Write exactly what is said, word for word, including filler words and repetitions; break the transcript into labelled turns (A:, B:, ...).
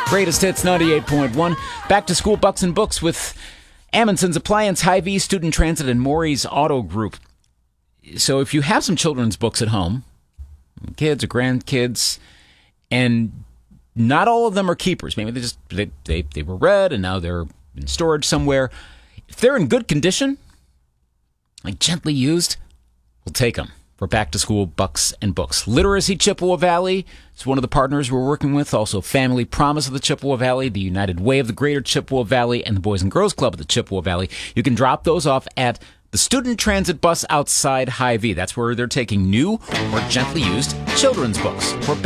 A: Greatest Hits ninety-eight point one. Back to school bucks and books with Amundsen's Appliance, Hy-Vee, Student Transit, and Maury's Auto Group. So if you have some children's books at home, kids or grandkids, and not all of them are keepers. Maybe they just they, they, they were read and now they're in storage somewhere. If they're in good condition, like gently used, we'll take them for back to school bucks and books. Literacy Chippewa Valley is one of the partners we're working with. Also Family Promise of the Chippewa Valley, the United Way of the Greater Chippewa Valley, and the Boys and Girls Club of the Chippewa Valley. You can drop those off at the Student Transit Bus outside Hy-Vee. That's where they're taking new or gently used children's books for back